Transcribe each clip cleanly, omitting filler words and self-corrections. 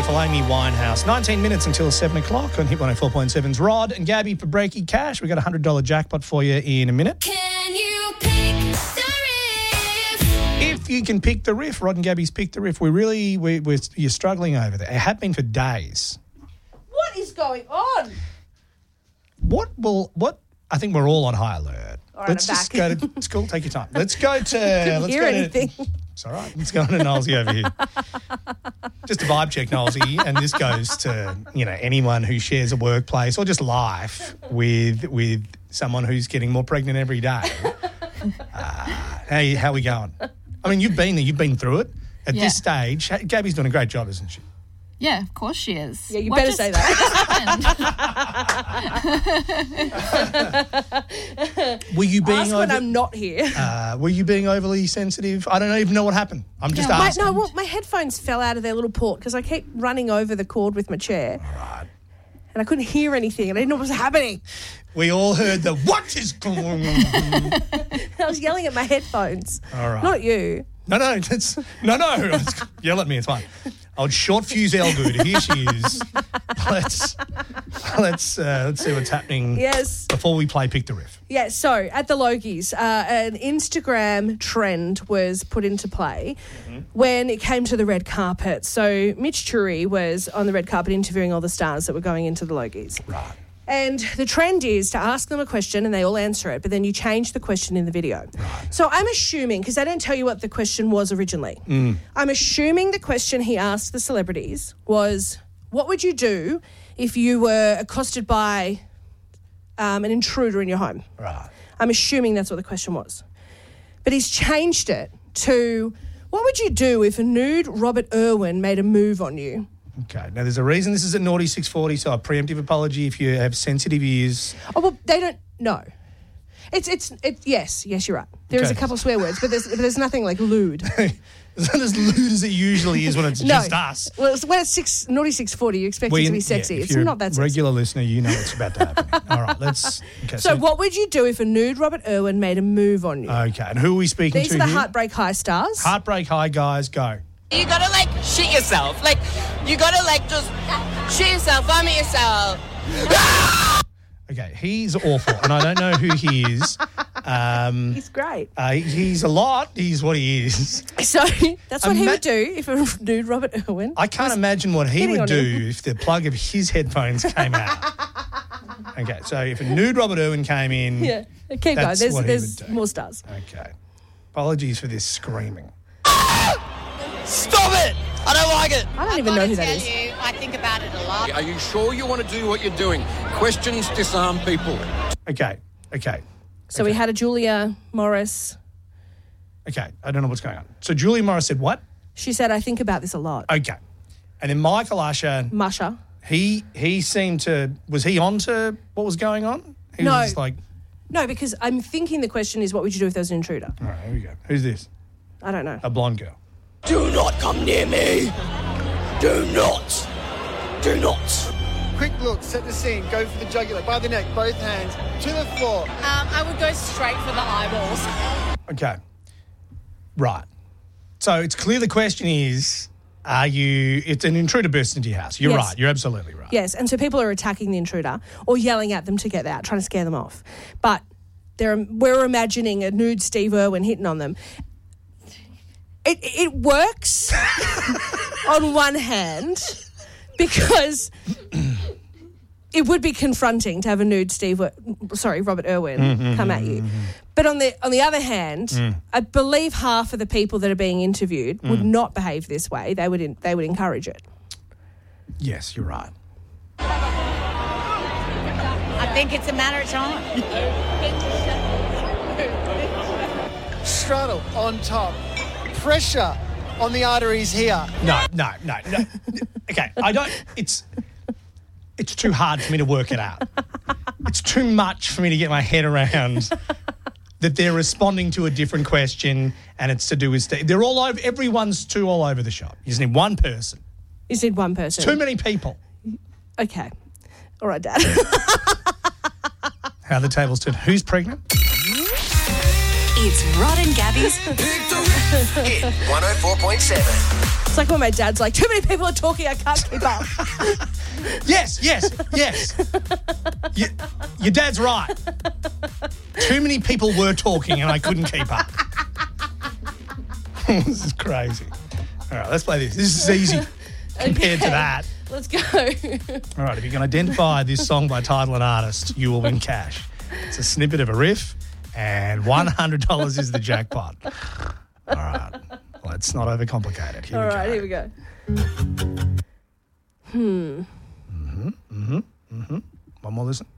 beautiful Amy Winehouse. 19 minutes until 7 o'clock on Hit 104.7's Rod and Gabby for Breaky Cash. We've got a $100 jackpot for you in a minute. Can you pick the riff? If you can pick the riff, Rod and Gabby's Pick the Riff. You're struggling over there. It have been for days. What is going on? What? I think we're all on high alert. All right, Let's I'm just back. go to school. Take your time. Let's go to. Couldn't hear anything. It's all right. Let's go to Nolsey over here. Just a vibe check, Nolsey, and this goes to anyone who shares a workplace or just life with someone who's getting more pregnant every day. How we going? I mean, you've been there. You've been through it. At this stage, Gabby's doing a great job, isn't she? Yeah, of course she is. Yeah, you better say that. Were you being Ask when I'm not here. Were you being overly sensitive? I don't even know what happened. I'm just asking. My headphones fell out of their little port because I kept running over the cord with my chair. All right. And I couldn't hear anything and I didn't know what was happening. We all heard the what is going on? I was yelling at my headphones. All right. Not you. No. Yell at me. It's fine. Old short fuse Elgood. Here she is. Let's see what's happening. Yes. Before we play Pick the Riff. Yeah, so at the Logies, an Instagram trend was put into play when it came to the red carpet. So Mitch Trury was on the red carpet interviewing all the stars that were going into the Logies. Right. And the trend is to ask them a question and they all answer it, but then you change the question in the video. Right. So I'm assuming, because they don't tell you what the question was originally, I'm assuming the question he asked the celebrities was, what would you do if you were accosted by an intruder in your home? Right. I'm assuming that's what the question was. But he's changed it to, what would you do if a nude Robert Irwin made a move on you? Okay. Now, there's a reason this is at Naughty 640, so a preemptive apology if you have sensitive ears. Oh, well, they don't know. It's yes, you're right. There is a couple of swear words, but there's nothing like lewd. It's not as lewd as it usually is when it's just us. Well, when it's Naughty 640, you expect it to be sexy. Yeah, it's not that sexy. Regular listener, you know what's about to happen. All right, let's... Okay, so what would you do if a nude Robert Irwin made a move on you? Okay, and who are we speaking These to are the here? Heartbreak Heartbreak High stars. Heartbreak High guys, go. You gotta shit yourself. You gotta just shit yourself, vomit yourself. Okay, he's awful, and I don't know who he is. He's great. He's a lot. He's what he is. So that's what he would do if a nude Robert Irwin. I can't imagine what he would do him. if the plug of his headphones came out. Okay, so if a nude Robert Irwin came in, Yeah, keep going. that's what he There's would do. more stars. Okay. Apologies for this screaming. Stop it! I don't like it. I don't even know who that is. I think about it a lot. Are you sure you want to do what you're doing? Questions disarm people. Okay. So we had a Julia Morris. Okay, I don't know what's going on. So Julia Morris said what? She said, I think about this a lot. Okay. And then Michael Usher, Musha. he seemed to, was he on to what was going on? He No. was just like, No, because I'm thinking the question is, what would you do if there was an intruder? all right, here we go. Who's this? I don't know. A blonde girl. Do not come near me. Do not. Do not. Quick look, set the scene, go for the jugular, by the neck, both hands, to the floor. I would go straight for the eyeballs. Okay. Right. So it's clear the question is, it's an intruder burst into your house. You're Yes. right. You're absolutely right. Yes, and so people are attacking the intruder or yelling at them to get out, trying to scare them off. But we're imagining a nude Steve Irwin hitting on them. It works on one hand because it would be confronting to have a nude Robert Irwin come at you. But on the other hand, I believe half of the people that are being interviewed would not behave this way. They would encourage it. Yes, you're right. I think it's a matter of time. Straddle on top, pressure on the arteries here. No. Okay, it's too hard for me to work it out. It's too much for me to get my head around that they're responding to a different question and it's to do with they're all over, everyone's too all over the shop. You just need one person. You just need one person. Too many people. Okay. All right, Dad. How the tables turn. Who's pregnant? It's Rod and Gabby's Hit 104.7. It's like when my dad's like, too many people are talking, I can't keep up. Yes. Your dad's right. Too many people were talking and I couldn't keep up. This is crazy. All right, let's play this. This is easy compared to that. Let's go. All right, if you can identify this song by title and artist, you will win cash. It's a snippet of a riff, and $100 is the jackpot. All right, let's not overcomplicate it. Here we go. One more listen.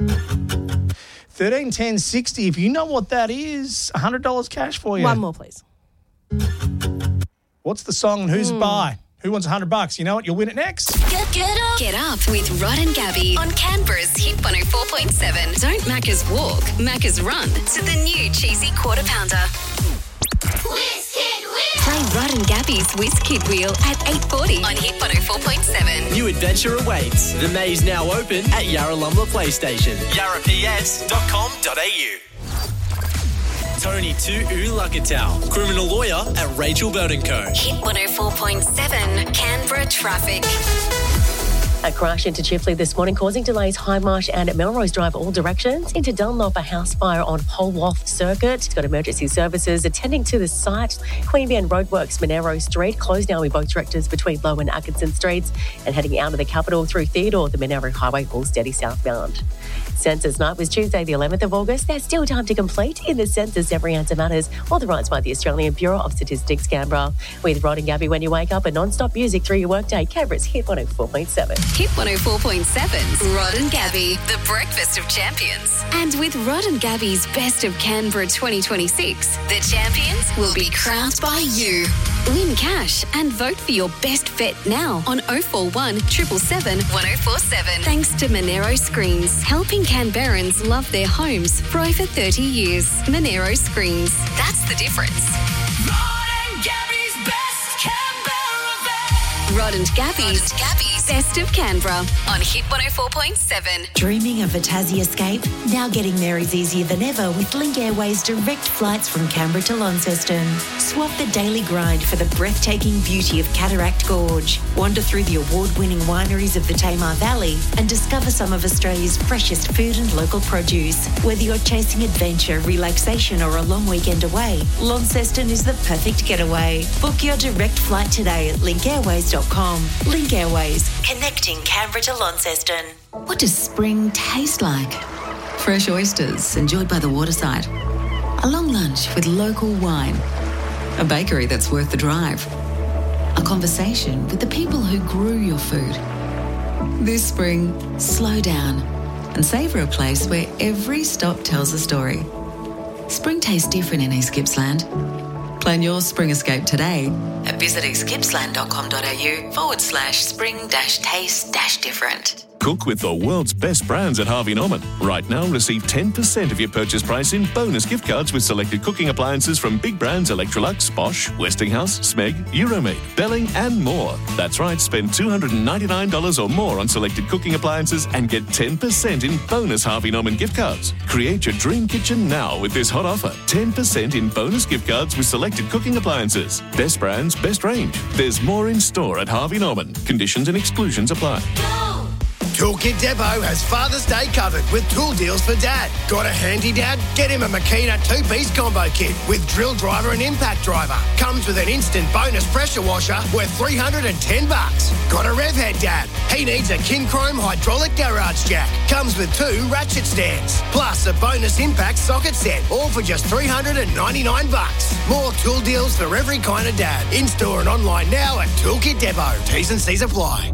13 10 60. If you know what that is, $100 cash for you. One more, please. What's the song and who's it by? Who wants $100? You know what? You'll win it next. Get up with Rod and Gabby on Canberra's Hit 104.7. Don't Macca's walk, Macca's run to the new cheesy quarter pounder. Play Rod and Gabby's Whiz Kid Wheel at 8:40 on Hit 104.7. New adventure awaits. The maze now open at Yarralumla PlayStation. yarraps.com.au. Tony to Ulakatau, criminal lawyer at Rachel Burton Co. Hit 104.7 Canberra traffic. A crash into Chifley this morning causing delays High Marsh and Melrose Drive all directions. Into Dunlop, a house fire on Polwarth Circuit. It's got emergency services attending to the site. Queanbeyan Roadworks, Monero Street, closed now in both directions between Low and Atkinson Streets, and heading out of the capital through Theodore, the Monero Highway all steady southbound. Census night was Tuesday the 11th of August. There's still time to complete in the census. Every answer matters. Authorised by the Australian Bureau of Statistics, Canberra. With Rod and Gabby when you wake up and non-stop music through your workday. Canberra's Hit 104.7. Hit 104.7's Rod and Gabby, the breakfast of champions. And with Rod and Gabby's Best of Canberra 2026, the champions will be crowned by you. Win cash and vote for your best bet now on 041 777 1047. Thanks to Monero Screens, helping Canberrans love their homes for over 30 years. Monero Screens, that's the difference. Rod and Gabby's Best Canberra Bet. Rod and Gabby's Best of Canberra on Hit 104.7. Dreaming of a Tassie escape? Now getting there is easier than ever with Link Airways direct flights from Canberra to Launceston. Swap the daily grind for the breathtaking beauty of Cataract Gorge. Wander through the award-winning wineries of the Tamar Valley and discover some of Australia's freshest food and local produce. Whether you're chasing adventure, relaxation or a long weekend away, Launceston is the perfect getaway. Book your direct flight today at linkairways.com. Link Airways, connecting Canberra to Launceston. What does spring taste like? Fresh oysters enjoyed by the waterside. A long lunch with local wine. A bakery that's worth the drive. A conversation with the people who grew your food. This spring, slow down and savour a place where every stop tells a story. Spring tastes different in East Gippsland. Plan your spring escape today at visit eastgippsland.com.au/spring-taste-different. Cook with the world's best brands at Harvey Norman. Right now, receive 10% of your purchase price in bonus gift cards with selected cooking appliances from big brands Electrolux, Bosch, Westinghouse, Smeg, Euromade, Belling and more. That's right, spend $299 or more on selected cooking appliances and get 10% in bonus Harvey Norman gift cards. Create your dream kitchen now with this hot offer. 10% in bonus gift cards with selected cooking appliances. Best brands, best range. There's more in store at Harvey Norman. Conditions and exclusions apply. Toolkit Depot has Father's Day covered with tool deals for Dad. Got a handy dad? Get him a Makita 2-piece combo kit with drill driver and impact driver. Comes with an instant bonus pressure washer worth $310. Got a rev head dad? He needs a Kinchrome hydraulic garage jack. Comes with 2 ratchet stands. Plus a bonus impact socket set, all for just $399. More tool deals for every kind of dad. In-store and online now at Toolkit Depot. T's and C's apply.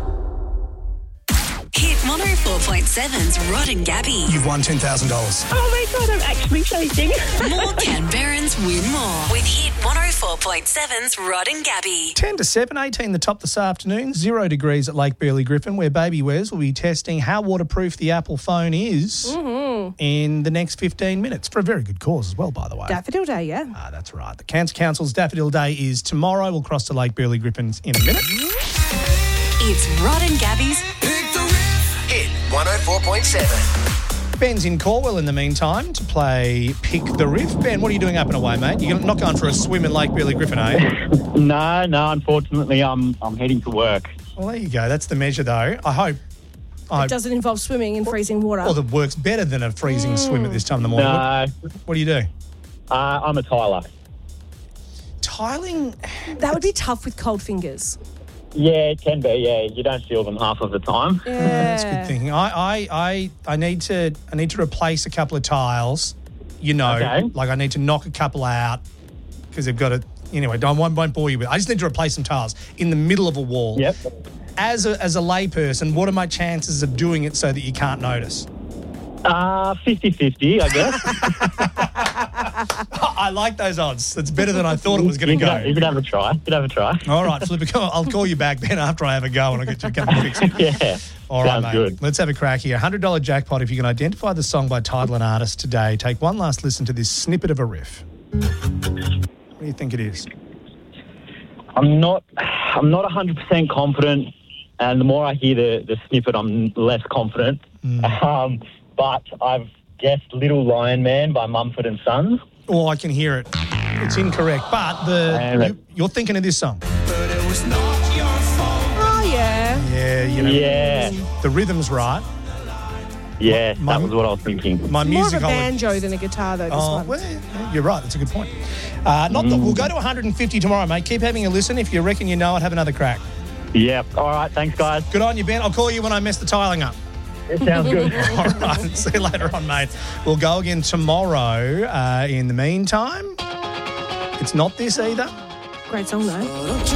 Hit 104.7's Rod and Gabby. You've won $10,000. Oh my God, I'm actually shaking. More Canberrans win more with Hit 104.7's Rod and Gabby. 10 to 7, 18 the top this afternoon, 0 degrees at Lake Burley Griffin, where Baby Wes will be testing how waterproof the Apple phone is in the next 15 minutes for a very good cause as well, by the way. Daffodil Day, yeah. That's right. The Cancer Council's Daffodil Day is tomorrow. We'll cross to Lake Burley Griffin in a minute. It's Rod and Gabby's Hit 104.7. Ben's in Corwell in the meantime to play Pick the Riff. Ben, what are you doing up and away, mate? You're not going for a swim in Lake Billy Griffin, are you? No, unfortunately, I'm heading to work. Well, there you go. That's the measure, though. I hope. It doesn't involve swimming in freezing water. Or the work's better than a freezing swim at this time in the morning. No. What do you do? I'm a tiler. Tiling? That would be tough with cold fingers. Yeah, it can be. Yeah, you don't feel them half of the time. Yeah. That's good thinking. I need to replace a couple of tiles. Like I need to knock a couple out because they've got to. Anyway, I won't bore you with it. I just need to replace some tiles in the middle of a wall. Yep. As a layperson, what are my chances of doing it so that you can't notice? 50-50, I guess. I like those odds. That's better than I thought it was going to go. You could have a try. All right, Flipper, I'll call you back, Ben, after I have a go and I'll get you to come and fix it. Yeah. All right, sounds mate. good. Let's have a crack here. $100 jackpot if you can identify the song by title and artist today. Take one last listen to this snippet of a riff. What do you think it is? I'm not 100% confident, and the more I hear the snippet, I'm less confident. But I've guessed Little Lion Man by Mumford & Sons. Oh, I can hear it. It's incorrect, but you're thinking of this song. Oh, yeah. Yeah, Yeah. The rhythm's right. Yeah, that was what I was thinking. My More of a music banjo than a guitar, though, this one. Well, you're right. That's a good point. We'll go to 150 tomorrow, mate. Keep having a listen. If you reckon you know it, have another crack. Yep. All right. Thanks, guys. Good on you, Ben. I'll call you when I mess the tiling up. It sounds good. All right. See you later on, mate. We'll go again tomorrow. In the meantime, it's not this either. Great song, though.